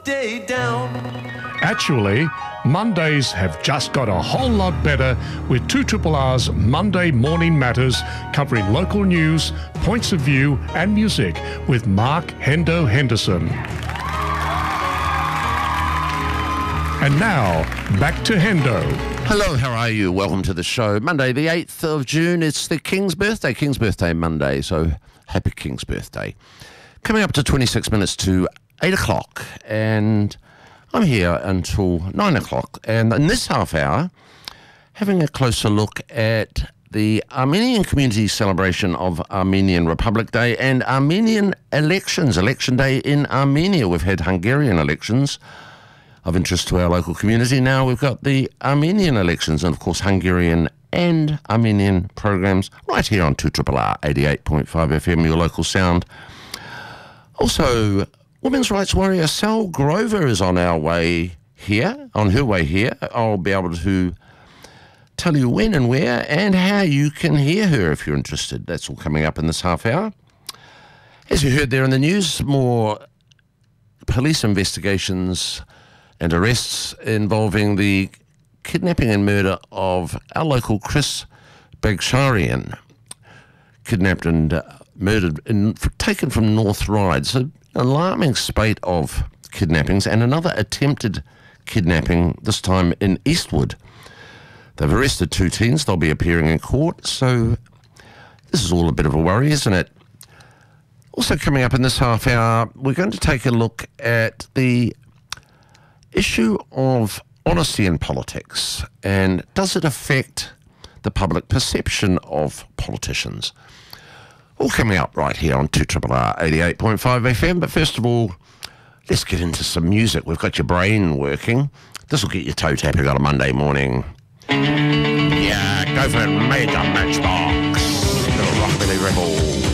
Day down. Actually, Mondays have just got a whole lot better with 2RR's Monday Morning Matters, covering local news, points of view and music with Mark Hendo Henderson. And now, back to Hendo. Hello, how are you? Welcome to the show. Monday the 8th of June, it's the King's Birthday Monday, so happy King's Birthday. Coming up to 26 minutes to 8 o'clock, and I'm here until 9 o'clock. And in this half hour, having a closer look at the Armenian community celebration of Armenian Republic Day and Armenian elections, Election Day in Armenia. We've had Hungarian elections of interest to our local community. Now we've got the Armenian elections, and of course Hungarian and Armenian programs right here on 2RRR 88.5 FM, your local sound. Also, women's rights warrior Sal Grover is on her way here. I'll be able to tell you when and where and how you can hear her if you're interested. That's all coming up in this half hour. As you heard there in the news, more police investigations and arrests involving the kidnapping and murder of our local Chris Bagsharian, kidnapped and murdered and taken from North Ryde. So an alarming spate of kidnappings and another attempted kidnapping, this time in Eastwood. They've arrested two teens. They'll be appearing in court. So this is all a bit of a worry, isn't it? Also coming up in this half hour, we're going to take a look at the issue of honesty in politics, and does it affect the public perception of politicians? All coming up right here on 2RRR 88.5 FM. But first of all, let's get into some music. We've got your brain working. This will get your toe tapping on a Monday morning. Yeah, go for it, Mega Matchbox. Little Rockabilly Rebel.